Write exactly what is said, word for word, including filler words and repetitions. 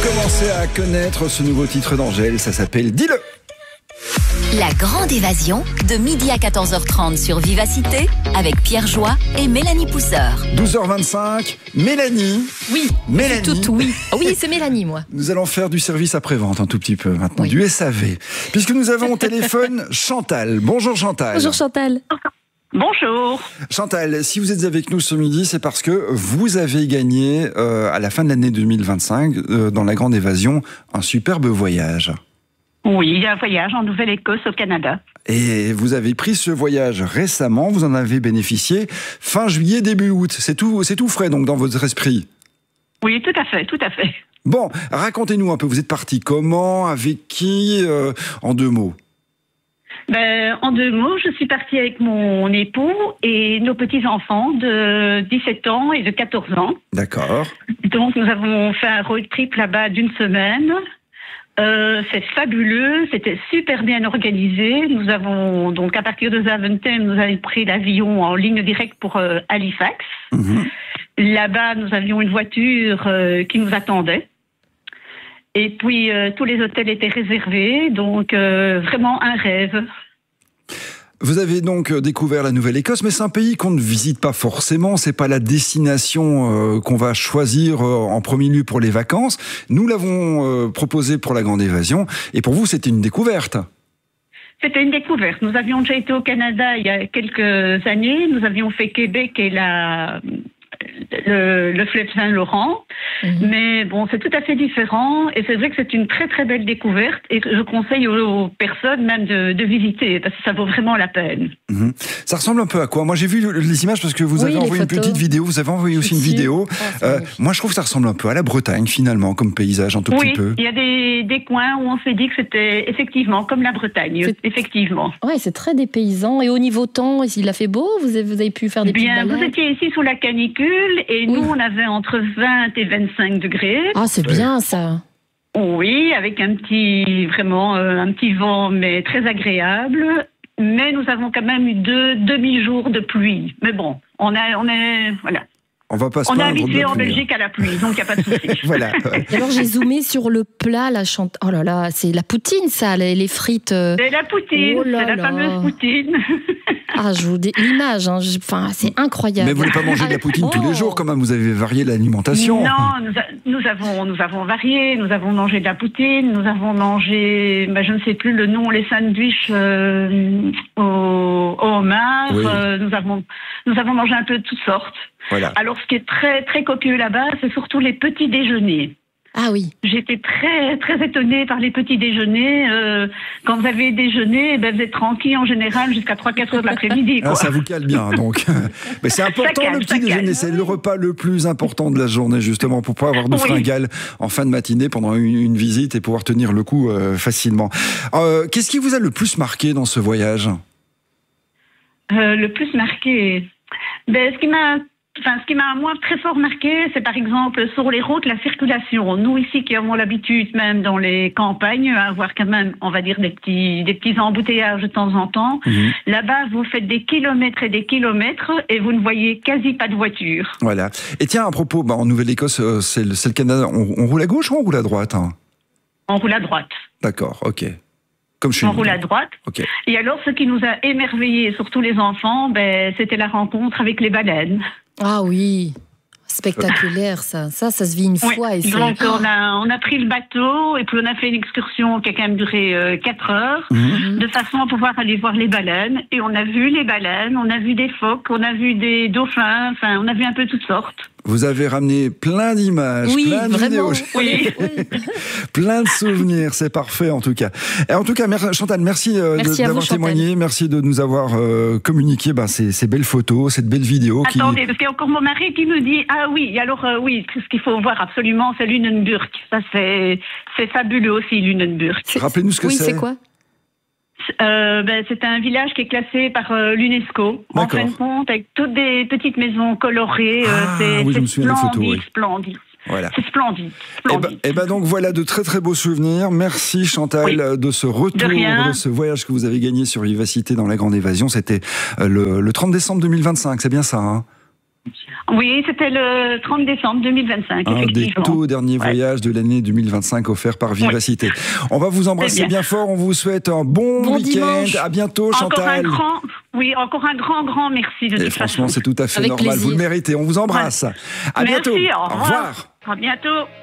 commencez à connaître ce nouveau titre d'Angèle, ça s'appelle Dis-le. La grande évasion, de midi à quatorze heures trente sur Vivacité, avec Pierre Joie et Mélanie Pousseur. douze heures vingt-cinq, Mélanie. Oui, Mélanie. c'est tout, oui. Oui, c'est Mélanie, moi. Nous allons faire du service après-vente un tout petit peu maintenant, Oui. du S A V. Puisque nous avons au téléphone Chantal. Bonjour Chantal. Bonjour Chantal. Bonjour. Chantal, si vous êtes avec nous ce midi, c'est parce que vous avez gagné euh, à la fin de l'année deux mille vingt-cinq, euh, dans la grande évasion, un superbe voyage. Oui, il y a un voyage en Nouvelle-Écosse au Canada. Et vous avez pris ce voyage récemment, vous en avez bénéficié fin juillet, début août. C'est tout, c'est tout frais donc dans votre esprit. Oui, tout à fait, tout à fait. Bon, racontez-nous un peu, vous êtes parti comment, avec qui, euh, en deux mots. Ben, en deux mots, je suis partie avec mon époux et nos petits-enfants de dix-sept ans et de quatorze ans. D'accord. Donc, nous avons fait un road trip là-bas d'une semaine. Euh, c'est fabuleux, c'était super bien organisé. Nous avons, donc à partir de Zaventem, nous avons pris l'avion en ligne directe pour euh, Halifax. Mmh. Là-bas, nous avions une voiture euh, qui nous attendait. Et puis, euh, tous les hôtels étaient réservés, donc euh, vraiment un rêve. Vous avez donc découvert la Nouvelle-Écosse, mais c'est un pays qu'on ne visite pas forcément. C'est pas la destination euh, qu'on va choisir euh, en premier lieu pour les vacances. Nous l'avons euh, proposé pour la grande évasion, et pour vous, c'était une découverte. C'était une découverte. Nous avions déjà été au Canada il y a quelques années. Nous avions fait Québec et la... le, le fleuve Saint-Laurent. Mmh. Mais bon, c'est tout à fait différent. Et c'est vrai que c'est une très très belle découverte. Et je conseille aux, aux personnes même de, de visiter, parce que ça vaut vraiment la peine. Mmh. Ça ressemble un peu à quoi? Moi, j'ai vu les images parce que vous oui, avez envoyé photos. une petite vidéo. Vous avez envoyé aussi une vidéo. Oh, euh, moi, je trouve que ça ressemble un peu à la Bretagne, finalement, comme paysage, un tout oui, petit peu. Oui, il y a des, des coins où on s'est dit que c'était effectivement comme la Bretagne. C'est... Effectivement. Ouais, c'est très dépaysant. Et au niveau temps, il a fait beau? Vous avez, vous avez pu faire des Bien, petites balades? vous étiez ici sous la canicule et oui. Nous, on avait entre vingt et vingt-cinq degrés. Ah, c'est oui. bien ça. Oui, avec un petit, vraiment euh, un petit vent, mais très agréable. Mais nous avons quand même eu deux demi-jours de pluie. Mais bon, on a, on est, voilà. On va pas se On est plaindre habitué en pluie. Belgique à la pluie, donc il n'y a pas de souci. Voilà. Et alors j'ai zoomé sur le plat, la chante. Oh là là, c'est la poutine ça, les, les frites. Euh... C'est la poutine, oh là c'est la là. fameuse poutine. Ah, je vous dis l'image, hein, je... enfin c'est incroyable. Mais vous voulez pas manger de la poutine oh. tous les jours, quand même. Vous avez varié l'alimentation. Non, nous, a, nous avons, nous avons varié. Nous avons mangé de la poutine, nous avons mangé, ben, je ne sais plus le nom, les sandwichs euh, au, au homard. Oui. Euh, nous avons, nous avons mangé un peu de toutes sortes. Voilà. Alors, ce qui est très, très copieux là-bas, c'est surtout les petits déjeuners. Ah oui. J'étais très, très étonnée par les petits déjeuners. Euh, quand vous avez déjeuné, ben, vous êtes tranquille en général jusqu'à trois quatre heures de l'après-midi. Quoi. Ah, ça vous cale bien, donc. Mais c'est important, calme, le petit déjeuner. calme. C'est le repas le plus important de la journée, justement, pour pas avoir de Oui. fringales en fin de matinée pendant une, une visite et pouvoir tenir le coup euh, facilement. Euh, qu'est-ce qui vous a le plus marqué dans ce voyage? euh, Le plus marqué... Ben, ce qui m'a... Enfin, ce qui m'a moi très fort marqué, c'est par exemple sur les routes, la circulation. Nous ici qui avons l'habitude, même dans les campagnes, à avoir quand même, on va dire, des petits, des petits embouteillages de temps en temps. Mmh. Là-bas, vous faites des kilomètres et des kilomètres et vous ne voyez quasi pas de voiture. Voilà. Et tiens, à propos, bah, en Nouvelle-Écosse, euh, c'est, le, c'est le Canada. On, on roule à gauche ou on roule à droite, hein? On roule à droite. D'accord, ok. Comme chez on nous. roule à droite. Okay. Et alors, ce qui nous a émerveillés, surtout les enfants, ben, c'était la rencontre avec les baleines. Ah oui, spectaculaire ça. Ça, ça se vit une oui. fois. Et donc, c'est... on a, on a pris le bateau et puis on a fait une excursion qui a quand même duré euh, quatre heures, mmh. de façon à pouvoir aller voir les baleines. Et on a vu les baleines, on a vu des phoques, on a vu des dauphins, enfin, on a vu un peu toutes sortes. Vous avez ramené plein d'images, oui, plein de vraiment. vidéos, oui. plein de souvenirs, c'est parfait en tout cas. Et en tout cas, mer- Chantal, merci, euh, merci de, d'avoir vous, témoigné, merci de nous avoir euh, communiqué ben, ces, ces belles photos, cette belle vidéo. Attendez, qui... parce qu'il y a encore mon mari qui nous dit, ah oui, alors euh, oui, ce qu'il faut voir absolument, c'est Lunenburg. Ça, c'est, c'est fabuleux aussi, Lunenburg. Rappelez-nous ce que oui, c'est. c'est quoi? Euh, ben, c'est un village qui est classé par euh, l'UNESCO. D'accord. En fin de compte, avec toutes des petites maisons colorées. Ah, euh, c'est oui, je c'est me souviens des splendide, photos, oui. splendide. Voilà. C'est splendide. Et splendide. ben, et ben donc voilà de très très beaux souvenirs. Merci Chantal oui. de ce retour, de, de ce voyage que vous avez gagné sur Vivacité dans la Grande Évasion. C'était le, le trente décembre deux mille vingt-cinq, c'est bien ça, hein? Oui, c'était le trente décembre deux mille vingt-cinq, Un des effectivement. tout derniers Ouais. voyages de l'année deux mille vingt-cinq offerts par Vivacité. Oui. On va vous embrasser bien. bien fort. On vous souhaite un bon, Bon week-end. dimanche. À bientôt, Encore Chantal. un grand, oui, encore un grand, grand merci de Et toute franchement, façon. c'est tout à fait Avec normal. plaisir. Vous le méritez. On vous embrasse. À Merci, bientôt. au revoir. Au revoir. À bientôt.